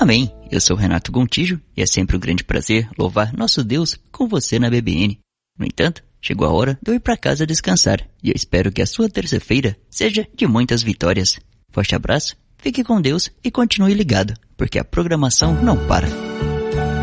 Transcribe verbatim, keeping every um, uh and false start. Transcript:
Amém. Eu sou Renato Gontijo e é sempre um grande prazer louvar nosso Deus com você na B B N. No entanto, chegou a hora de eu ir para casa descansar e eu espero que a sua terça-feira seja de muitas vitórias. Forte abraço, fique com Deus e continue ligado, porque a programação não para.